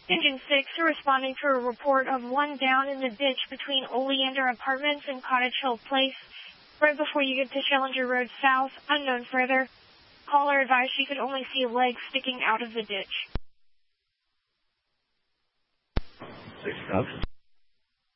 Engine 6 responding to a report of one down in the ditch between Oleander Apartments and Cottage Hill Place, right before you get to Schellinger Road South, unknown further. Caller advised she could only see legs sticking out of the ditch. 6 Cubs.